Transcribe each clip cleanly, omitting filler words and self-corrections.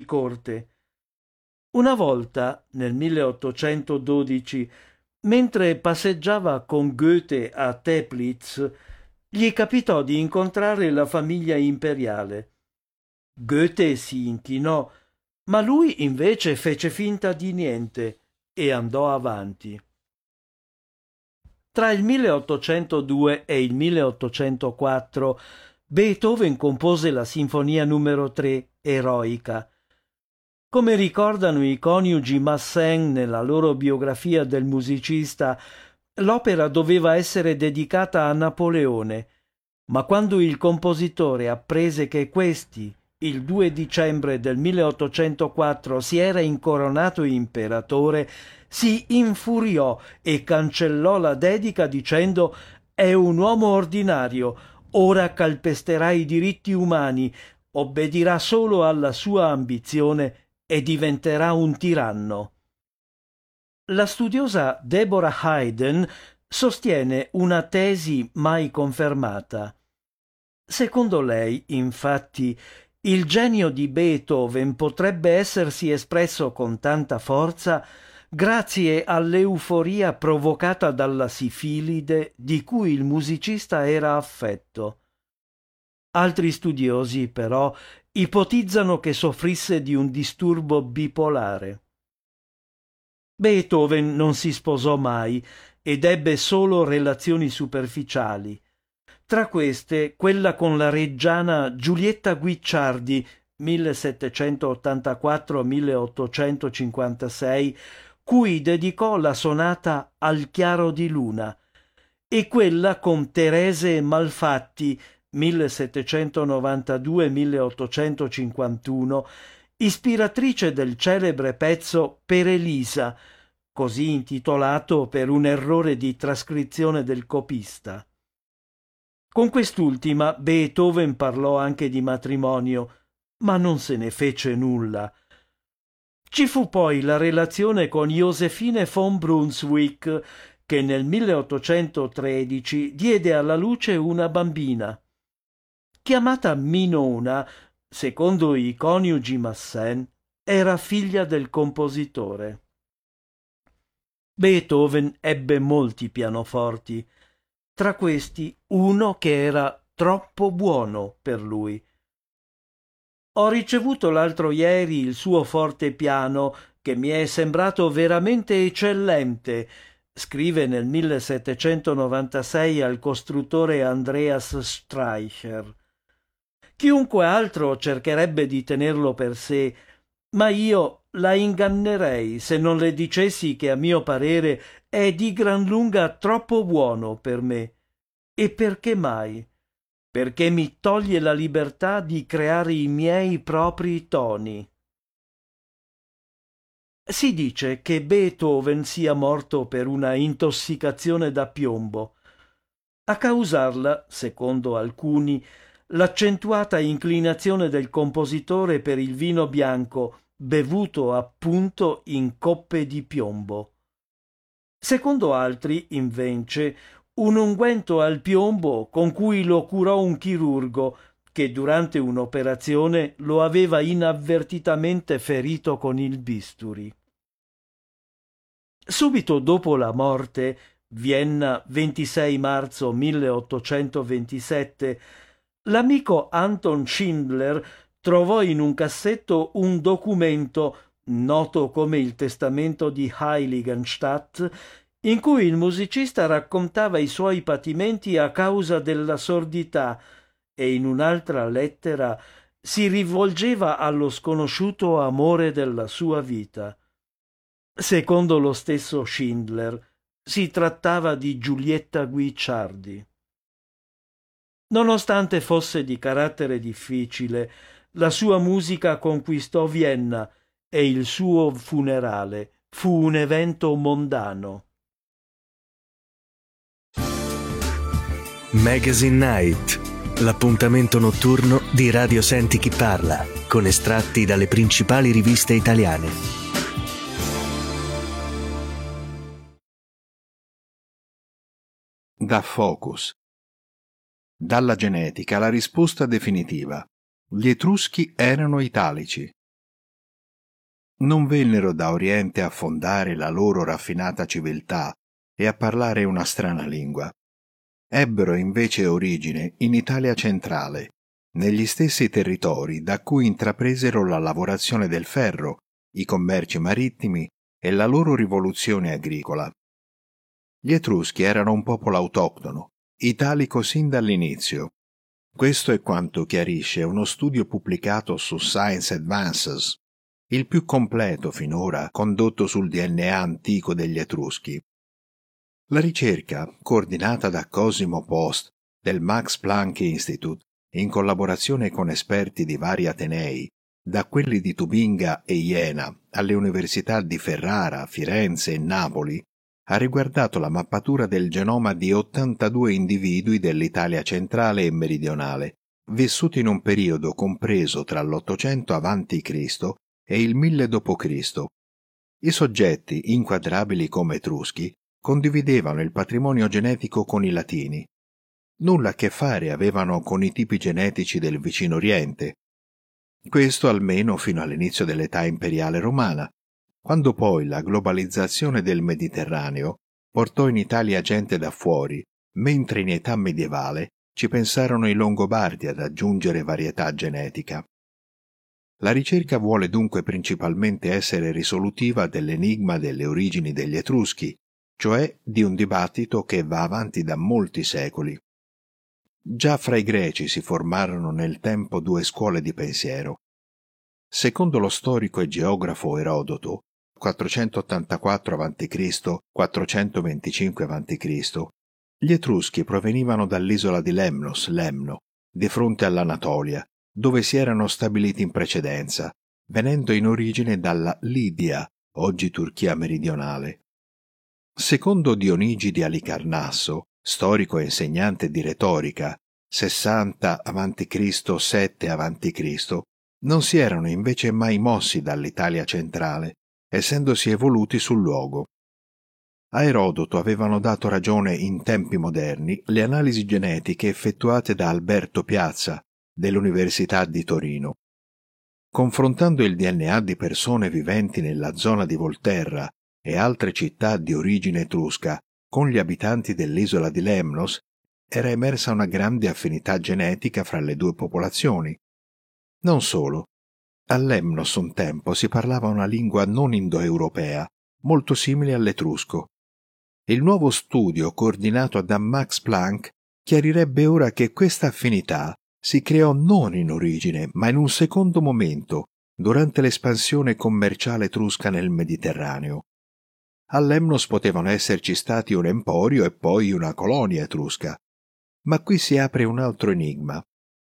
corte. Una volta, nel 1812, mentre passeggiava con Goethe a Teplitz, gli capitò di incontrare la famiglia imperiale. Goethe si inchinò, ma lui invece fece finta di niente e andò avanti. Tra il 1802 e il 1804 Beethoven compose la Sinfonia numero 3, Eroica. Come ricordano i coniugi Massen nella loro biografia del musicista, l'opera doveva essere dedicata a Napoleone, ma quando il compositore apprese che questi, il 2 dicembre del 1804, si era incoronato imperatore, si infuriò e cancellò la dedica dicendo: «È un uomo ordinario, ora calpesterà i diritti umani, obbedirà solo alla sua ambizione e diventerà un tiranno». La studiosa Deborah Hayden sostiene una tesi mai confermata. Secondo lei, infatti, il genio di Beethoven potrebbe essersi espresso con tanta forza grazie all'euforia provocata dalla sifilide di cui il musicista era affetto. Altri studiosi, però, ipotizzano che soffrisse di un disturbo bipolare. Beethoven non si sposò mai ed ebbe solo relazioni superficiali. Tra queste, quella con la reggiana Giulietta Guicciardi, 1784-1856, cui dedicò la sonata Al chiaro di luna, e quella con Terese Malfatti, 1792-1851, ispiratrice del celebre pezzo Per Elisa, così intitolato per un errore di trascrizione del copista. Con quest'ultima Beethoven parlò anche di matrimonio, ma non se ne fece nulla. Ci fu poi la relazione con Josephine von Brunswick, che nel 1813 diede alla luce una bambina. Chiamata Minona, secondo i coniugi Massen, era figlia del compositore. Beethoven ebbe molti pianoforti, tra questi uno che era troppo buono per lui. Ho ricevuto l'altro ieri il suo fortepiano, che mi è sembrato veramente eccellente, scrive nel 1796 al costruttore Andreas Streicher. Chiunque altro cercherebbe di tenerlo per sé, ma io la ingannerei se non le dicessi che a mio parere è di gran lunga troppo buono per me. E perché mai? Perché mi toglie la libertà di creare i miei propri toni. Si dice che Beethoven sia morto per una intossicazione da piombo. A causarla, secondo alcuni, l'accentuata inclinazione del compositore per il vino bianco, bevuto appunto in coppe di piombo. Secondo altri, invece, un unguento al piombo con cui lo curò un chirurgo che durante un'operazione lo aveva inavvertitamente ferito con il bisturi. Subito dopo la morte, Vienna, 26 marzo 1827, l'amico Anton Schindler trovò in un cassetto un documento, noto come il testamento di Heiligenstadt, in cui il musicista raccontava i suoi patimenti a causa della sordità e in un'altra lettera si rivolgeva allo sconosciuto amore della sua vita. Secondo lo stesso Schindler, si trattava di Giulietta Guicciardi. Nonostante fosse di carattere difficile, la sua musica conquistò Vienna e il suo funerale fu un evento mondano. Magazine Night, l'appuntamento notturno di Radio Senti Chi Parla, con estratti dalle principali riviste italiane. Da Focus. Dalla genetica la risposta definitiva. Gli Etruschi erano italici. non vennero da Oriente a fondare la loro raffinata civiltà e a parlare una strana lingua. Ebbero invece origine in Italia centrale, negli stessi territori da cui intrapresero la lavorazione del ferro, i commerci marittimi e la loro rivoluzione agricola. Gli Etruschi erano un popolo autoctono, italico sin dall'inizio. Questo è quanto chiarisce uno studio pubblicato su Science Advances, il più completo finora condotto sul DNA antico degli Etruschi. La ricerca, coordinata da Cosimo Post del Max Planck Institute, in collaborazione con esperti di vari atenei, da quelli di Tubinga e Iena alle università di Ferrara, Firenze e Napoli, ha riguardato la mappatura del genoma di 82 individui dell'Italia centrale e meridionale, vissuti in un periodo compreso tra l'800 a.C. e il 1000 d.C. I soggetti, inquadrabili come etruschi, condividevano il patrimonio genetico con i latini. Nulla a che fare avevano con i tipi genetici del vicino Oriente. Questo almeno fino all'inizio dell'età imperiale romana, quando poi la globalizzazione del Mediterraneo portò in Italia gente da fuori, mentre in età medievale ci pensarono i Longobardi ad aggiungere varietà genetica. La ricerca vuole dunque principalmente essere risolutiva dell'enigma delle origini degli Etruschi, cioè di un dibattito che va avanti da molti secoli. Già fra i greci si formarono nel tempo due scuole di pensiero. Secondo lo storico e geografo Erodoto, 484 a.C., 425 a.C., gli Etruschi provenivano dall'isola di Lemnos, Lemno, di fronte all'Anatolia, dove si erano stabiliti in precedenza, venendo in origine dalla Lidia, oggi Turchia meridionale. Secondo Dionigi di Alicarnasso, storico e insegnante di retorica, 60 a.C., 7 a.C., non si erano invece mai mossi dall'Italia centrale, essendosi evoluti sul luogo. A Erodoto avevano dato ragione in tempi moderni le analisi genetiche effettuate da Alberto Piazza, dell'Università di Torino. Confrontando il DNA di persone viventi nella zona di Volterra e altre città di origine etrusca con gli abitanti dell'isola di Lemnos, era emersa una grande affinità genetica fra le due popolazioni. Non solo. A Lemnos un tempo si parlava una lingua non indoeuropea, molto simile all'etrusco. Il nuovo studio coordinato da Max Planck chiarirebbe ora che questa affinità si creò non in origine, ma in un secondo momento, durante l'espansione commerciale etrusca nel Mediterraneo. A Lemnos potevano esserci stati un emporio e poi una colonia etrusca. Ma qui si apre un altro enigma.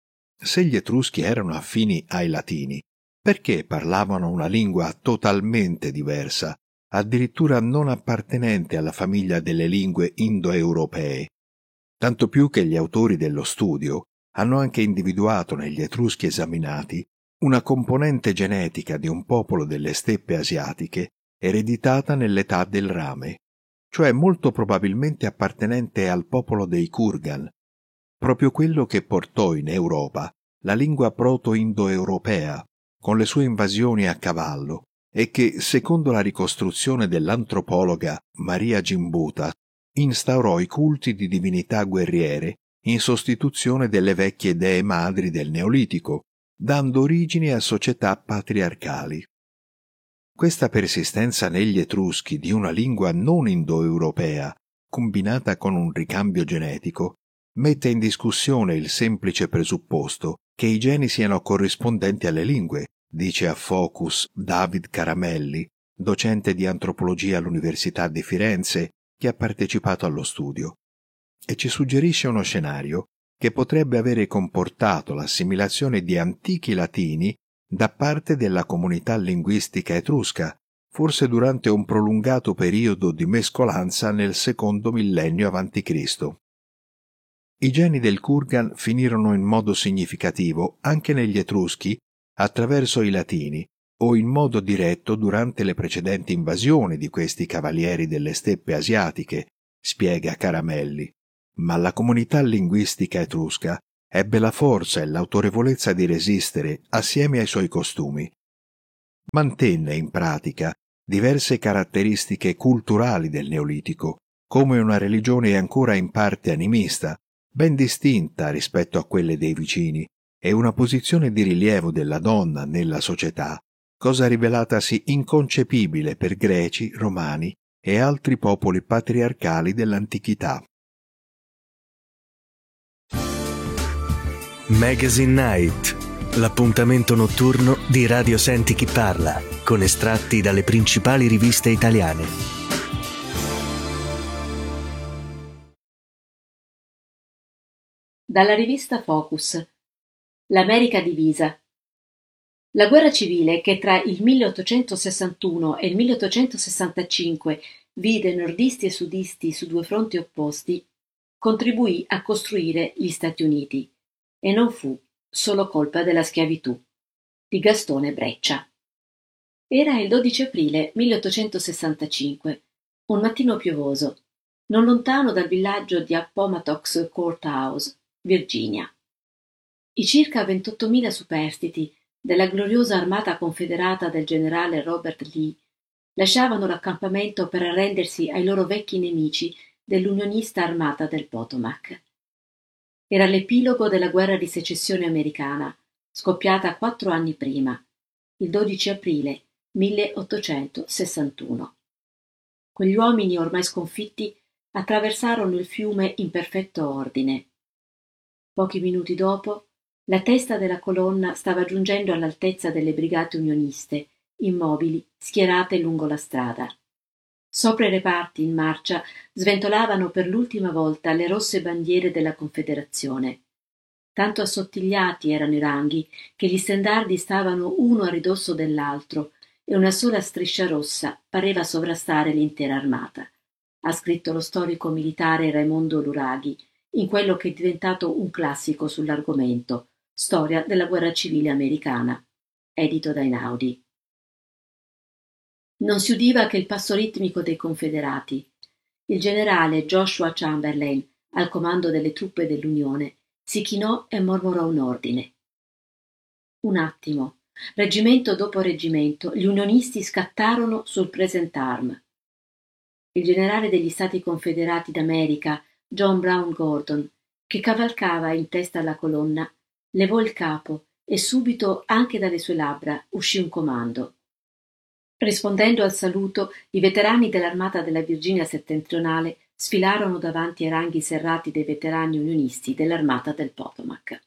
Se gli Etruschi erano affini ai Latini, perché parlavano una lingua totalmente diversa, addirittura non appartenente alla famiglia delle lingue indoeuropee? Tanto più che gli autori dello studio hanno anche individuato negli Etruschi esaminati una componente genetica di un popolo delle steppe asiatiche ereditata nell'età del rame, cioè molto probabilmente appartenente al popolo dei Kurgan, proprio quello che portò in Europa la lingua proto-indoeuropea con le sue invasioni a cavallo e che, secondo la ricostruzione dell'antropologa Maria Gimbuta, instaurò i culti di divinità guerriere in sostituzione delle vecchie dee madri del Neolitico, dando origine a società patriarcali. Questa persistenza negli Etruschi di una lingua non indoeuropea, combinata con un ricambio genetico, mette in discussione il semplice presupposto che i geni siano corrispondenti alle lingue, dice a Focus David Caramelli, docente di antropologia all'Università di Firenze, che ha partecipato allo studio, e ci suggerisce uno scenario che potrebbe avere comportato l'assimilazione di antichi latini da parte della comunità linguistica etrusca, forse durante un prolungato periodo di mescolanza nel secondo millennio a.C. I geni del Kurgan finirono in modo significativo anche negli Etruschi attraverso i Latini o in modo diretto durante le precedenti invasioni di questi cavalieri delle steppe asiatiche, spiega Caramelli, ma la comunità linguistica etrusca ebbe la forza e l'autorevolezza di resistere assieme ai suoi costumi. mantenne in pratica diverse caratteristiche culturali del Neolitico, come una religione ancora in parte animista, ben distinta rispetto a quelle dei vicini, e una posizione di rilievo della donna nella società, cosa rivelatasi inconcepibile per greci, romani e altri popoli patriarcali dell'antichità. Magazine Night, l'appuntamento notturno di Radio Senti Chi Parla, con estratti dalle principali riviste italiane. Dalla rivista Focus. L'America divisa. La guerra civile, che tra il 1861 e il 1865 vide nordisti e sudisti su due fronti opposti, contribuì a costruire gli Stati Uniti, e non fu solo colpa della schiavitù. Di Gastone Breccia. Era il 12 aprile 1865, un mattino piovoso, non lontano dal villaggio di Appomattox Courthouse, Virginia. I circa 28.000 superstiti della gloriosa armata confederata del generale Robert Lee lasciavano l'accampamento per arrendersi ai loro vecchi nemici dell'unionista armata del Potomac. Era l'epilogo della guerra di secessione americana, scoppiata 4 anni prima, il 12 aprile 1861. Quegli uomini ormai sconfitti attraversarono il fiume in perfetto ordine. Pochi minuti dopo, la testa della colonna stava giungendo all'altezza delle brigate unioniste, immobili, schierate lungo la strada. Sopra i reparti in marcia sventolavano per l'ultima volta le rosse bandiere della Confederazione. Tanto assottigliati erano i ranghi che gli stendardi stavano uno a ridosso dell'altro e una sola striscia rossa pareva sovrastare l'intera armata. Ha scritto lo storico militare Raimondo Luraghi in quello che è diventato un classico sull'argomento, Storia della guerra civile americana, edito da Einaudi. Non si udiva che il passo ritmico dei confederati. Il generale Joshua Chamberlain, al comando delle truppe dell'Unione, si chinò e mormorò un ordine. Un attimo. Reggimento dopo reggimento, gli unionisti scattarono sul present arm. Il generale degli Stati Confederati d'America, John Brown Gordon, che cavalcava in testa alla colonna, levò il capo e subito anche dalle sue labbra uscì un comando. Rispondendo al saluto, i veterani dell'armata della Virginia settentrionale sfilarono davanti ai ranghi serrati dei veterani unionisti dell'armata del Potomac.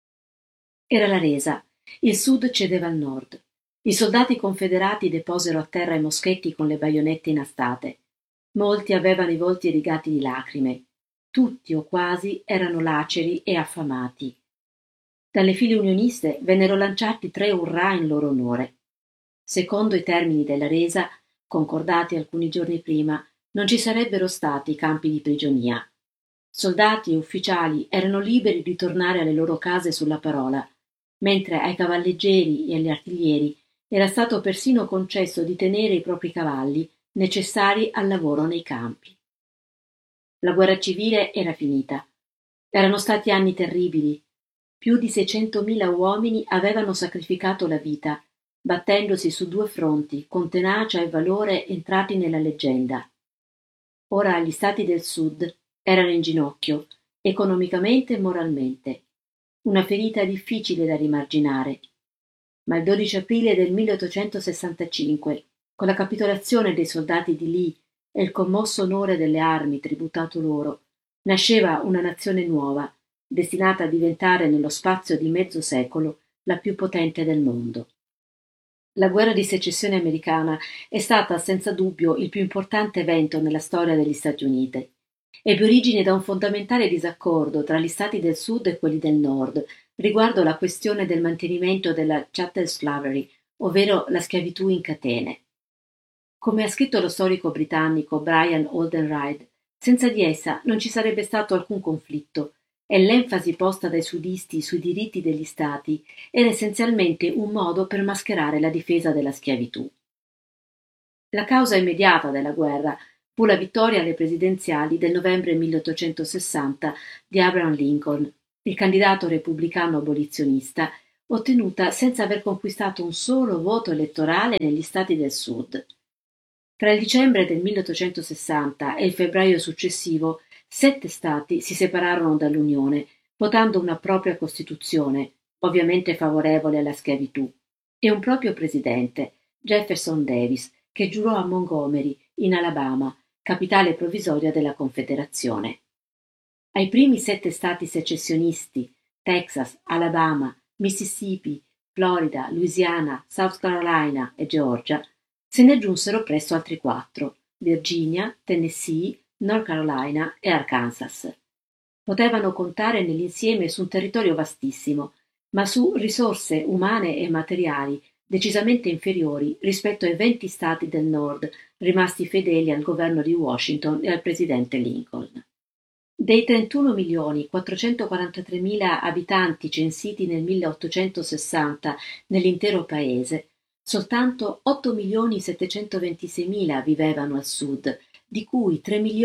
Era la resa. Il sud cedeva al nord. I soldati confederati deposero a terra i moschetti con le baionette inastate. Molti avevano i volti rigati di lacrime. Tutti o quasi erano laceri e affamati. Dalle file unioniste vennero lanciati 3 urrà in loro onore. Secondo i termini della resa, concordati alcuni giorni prima, non ci sarebbero stati campi di prigionia. Soldati e ufficiali erano liberi di tornare alle loro case sulla parola, mentre ai cavalleggeri e agli artiglieri era stato persino concesso di tenere i propri cavalli necessari al lavoro nei campi. La guerra civile era finita. Erano stati anni terribili. Più di 600.000 uomini avevano sacrificato la vita, battendosi su 2 fronti con tenacia e valore entrati nella leggenda. Ora gli stati del sud erano in ginocchio, economicamente e moralmente. Una ferita difficile da rimarginare. Ma il 12 aprile del 1865, con la capitolazione dei soldati di Lee e il commosso onore delle armi tributato loro, nasceva una nazione nuova, destinata a diventare nello spazio di mezzo secolo la più potente del mondo. La guerra di secessione americana è stata senza dubbio il più importante evento nella storia degli Stati Uniti. Ebbe origine da un fondamentale disaccordo tra gli stati del sud e quelli del nord riguardo la questione del mantenimento della chattel slavery, ovvero la schiavitù in catene. Come ha scritto lo storico britannico Brian Oldenreid, senza di essa non ci sarebbe stato alcun conflitto, e l'enfasi posta dai sudisti sui diritti degli stati era essenzialmente un modo per mascherare la difesa della schiavitù. La causa immediata della guerra fu la vittoria alle presidenziali del novembre 1860 di Abraham Lincoln, il candidato repubblicano abolizionista, ottenuta senza aver conquistato un solo voto elettorale negli stati del sud. Tra il dicembre del 1860 e il febbraio successivo, 7 stati si separarono dall'Unione, votando una propria Costituzione, ovviamente favorevole alla schiavitù, e un proprio presidente, Jefferson Davis, che giurò a Montgomery, in Alabama, capitale provvisoria della Confederazione. Ai primi 7 stati secessionisti, Texas, Alabama, Mississippi, Florida, Louisiana, South Carolina e Georgia, se ne aggiunsero presto altri 4, Virginia, Tennessee, North Carolina e Arkansas. Potevano contare nell'insieme su un territorio vastissimo, ma su risorse umane e materiali decisamente inferiori rispetto ai 20 stati del nord rimasti fedeli al governo di Washington e al presidente Lincoln. Dei 31.443.000 abitanti censiti nel 1860 nell'intero paese, soltanto 8.726.000 vivevano al sud, di cui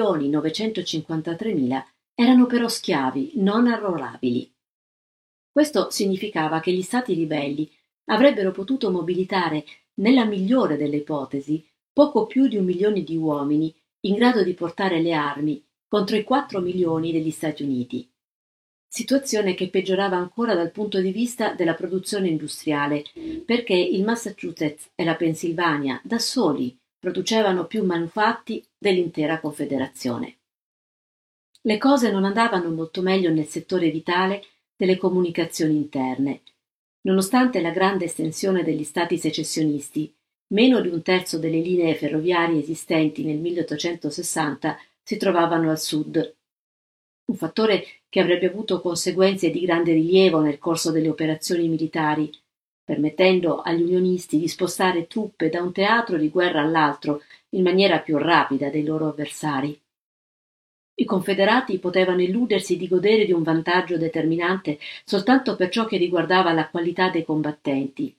3.953.000 erano però schiavi non arruolabili. Questo significava che gli stati ribelli avrebbero potuto mobilitare, nella migliore delle ipotesi, poco più di 1 milione di uomini in grado di portare le armi contro i 4 milioni degli Stati Uniti. Situazione che peggiorava ancora dal punto di vista della produzione industriale, perché il Massachusetts e la Pennsylvania da soli producevano più manufatti dell'intera Confederazione. Le cose non andavano molto meglio nel settore vitale delle comunicazioni interne. Nonostante la grande estensione degli stati secessionisti, meno di 1/3 delle linee ferroviarie esistenti nel 1860 si trovavano al sud. Un fattore che avrebbe avuto conseguenze di grande rilievo nel corso delle operazioni militari, permettendo agli unionisti di spostare truppe da un teatro di guerra all'altro in maniera più rapida dei loro avversari. I confederati potevano illudersi di godere di un vantaggio determinante soltanto per ciò che riguardava la qualità dei combattenti.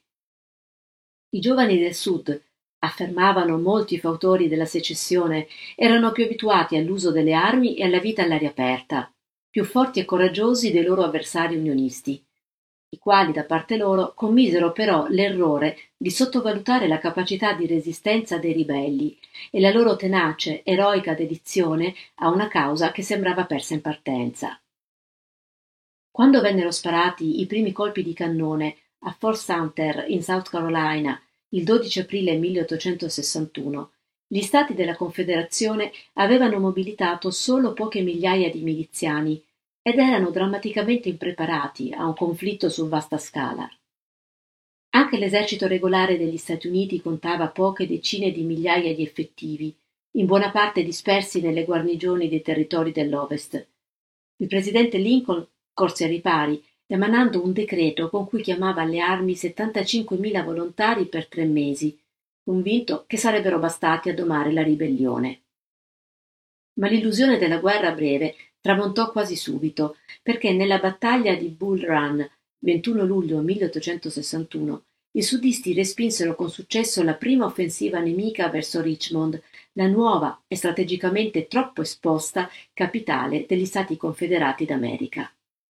I giovani del sud, affermavano molti fautori della secessione, erano più abituati all'uso delle armi e alla vita all'aria aperta, più forti e coraggiosi dei loro avversari unionisti, i quali da parte loro commisero però l'errore di sottovalutare la capacità di resistenza dei ribelli e la loro tenace, eroica dedizione a una causa che sembrava persa in partenza. Quando vennero sparati i primi colpi di cannone a Fort Sumter in South Carolina il 12 aprile 1861, gli stati della Confederazione avevano mobilitato solo poche migliaia di miliziani ed erano drammaticamente impreparati a un conflitto su vasta scala. Anche l'esercito regolare degli Stati Uniti contava poche decine di migliaia di effettivi, in buona parte dispersi nelle guarnigioni dei territori dell'Ovest. Il presidente Lincoln corse ai ripari, emanando un decreto con cui chiamava alle armi 75.000 volontari per 3 mesi, convinto che sarebbero bastati a domare la ribellione. Ma l'illusione della guerra breve tramontò quasi subito, perché nella battaglia di Bull Run, 21 luglio 1861, i sudisti respinsero con successo la prima offensiva nemica verso Richmond, la nuova e strategicamente troppo esposta capitale degli Stati Confederati d'America.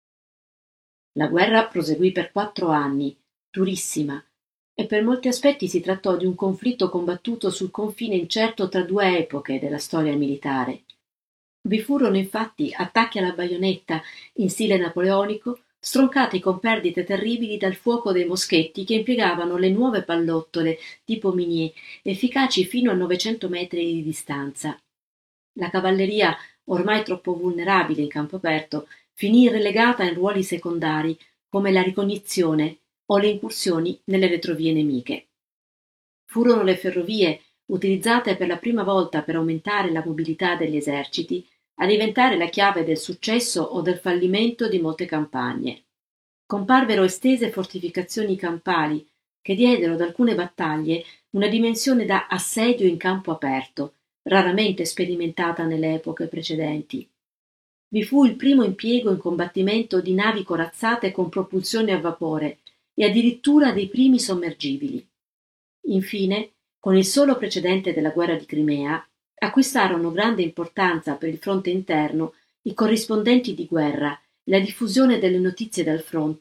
La guerra proseguì per 4 anni, durissima, e per molti aspetti si trattò di un conflitto combattuto sul confine incerto tra 2 epoche della storia militare. Vi furono infatti attacchi alla baionetta in stile napoleonico, stroncati con perdite terribili dal fuoco dei moschetti che impiegavano le nuove pallottole tipo Minier, efficaci fino a 900 metri di distanza. La cavalleria, ormai troppo vulnerabile in campo aperto, finì relegata in ruoli secondari come la ricognizione o le incursioni nelle retrovie nemiche. Furono le ferrovie, utilizzate per la prima volta per aumentare la mobilità degli eserciti, a diventare la chiave del successo o del fallimento di molte campagne. Comparvero estese fortificazioni campali che diedero ad alcune battaglie una dimensione da assedio in campo aperto, raramente sperimentata nelle epoche precedenti. Vi fu il primo impiego in combattimento di navi corazzate con propulsione a vapore e addirittura dei primi sommergibili. Infine, con il solo precedente della guerra di Crimea, acquistarono grande importanza per il fronte interno i corrispondenti di guerra e la diffusione delle notizie dal fronte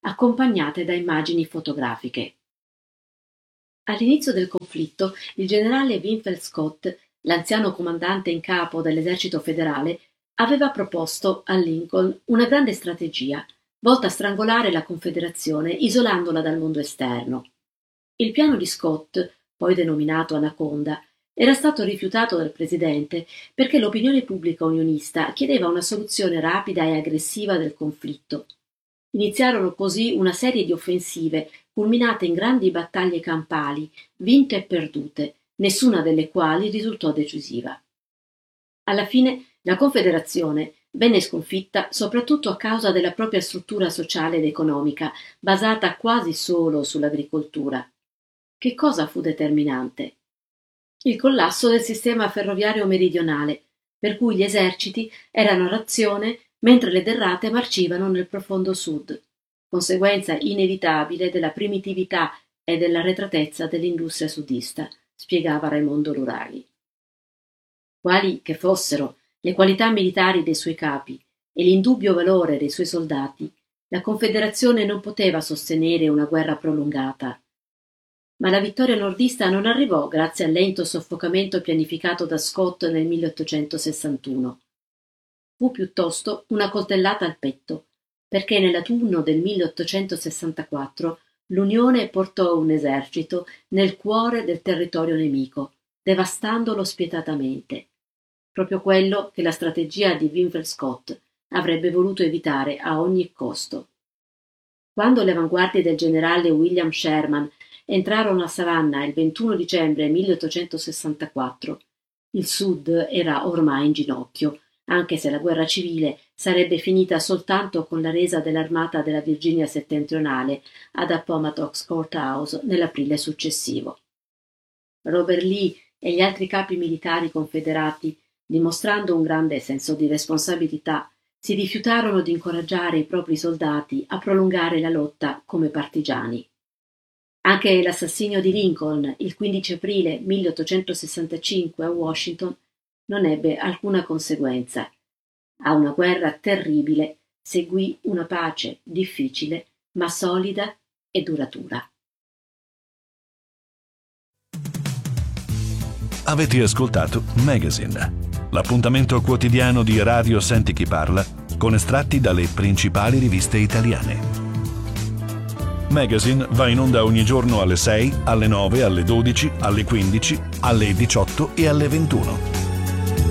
accompagnate da immagini fotografiche. All'inizio del conflitto, il generale Winfield Scott, l'anziano comandante in capo dell'esercito federale, aveva proposto a Lincoln una grande strategia volta a strangolare la Confederazione isolandola dal mondo esterno. Il piano di Scott, poi denominato Anaconda, era stato rifiutato dal presidente perché l'opinione pubblica unionista chiedeva una soluzione rapida e aggressiva del conflitto. Iniziarono così una serie di offensive culminate in grandi battaglie campali, vinte e perdute, nessuna delle quali risultò decisiva. Alla fine la Confederazione venne sconfitta soprattutto a causa della propria struttura sociale ed economica, basata quasi solo sull'agricoltura. Che cosa fu determinante? Il collasso del sistema ferroviario meridionale, per cui gli eserciti erano a razione mentre le derrate marcivano nel profondo sud, conseguenza inevitabile della primitività e dell'arretratezza dell'industria sudista, spiegava Raimondo Luraghi. Quali che fossero le qualità militari dei suoi capi e l'indubbio valore dei suoi soldati, la Confederazione non poteva sostenere una guerra prolungata. Ma la vittoria nordista non arrivò grazie al lento soffocamento pianificato da Scott nel 1861. Fu piuttosto una coltellata al petto, perché nell'autunno del 1864 l'Unione portò un esercito nel cuore del territorio nemico, devastandolo spietatamente. Proprio quello che la strategia di Winfield Scott avrebbe voluto evitare a ogni costo. Quando le avanguardie del generale William Sherman entrarono a Savannah il 21 dicembre 1864, il Sud era ormai in ginocchio, anche se la guerra civile sarebbe finita soltanto con la resa dell'armata della Virginia settentrionale ad Appomattox Courthouse nell'aprile successivo. Robert Lee e gli altri capi militari confederati, dimostrando un grande senso di responsabilità, si rifiutarono di incoraggiare i propri soldati a prolungare la lotta come partigiani. Anche l'assassinio di Lincoln, il 15 aprile 1865 a Washington, non ebbe alcuna conseguenza. A una guerra terribile seguì una pace difficile, ma solida e duratura. Avete ascoltato Magazine, l'appuntamento quotidiano di Radio Senti Chi Parla con estratti dalle principali riviste italiane. Magazine va in onda ogni giorno alle 6, alle 9, alle 12, alle 15, alle 18 e alle 21.